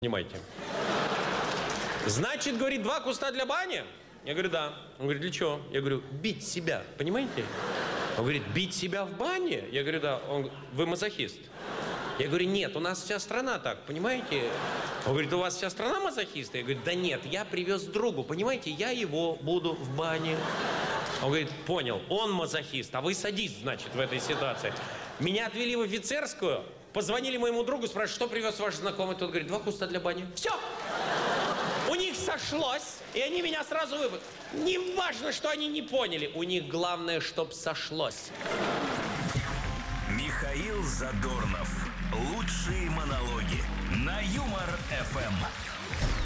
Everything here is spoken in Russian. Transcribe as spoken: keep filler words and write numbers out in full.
Понимаете? Значит, говорит, два куста для бани? Я говорю, да. Он говорит, для чего? Я говорю, бить себя, понимаете? Он говорит, бить себя в бане? Я говорю, да. Он говорит, вы мазохист? Я говорю, нет, у нас вся страна так, понимаете? Он говорит, у вас вся страна мазохисты? Я говорю, да нет, я привез другу, понимаете, я его буду в бане. Он говорит, понял, он мазохист, а вы садист, значит, в этой ситуации. Меня отвели в офицерскую, позвонили моему другу, спрашивают, что привез ваш знакомый? Тот говорит, два куста для бани. Все! У них сошлось, и они меня сразу выбрали. Не важно, что они не поняли, у них главное, чтоб сошлось. Михаил Задорнов. Лучшие монологи на Юмор эф эм.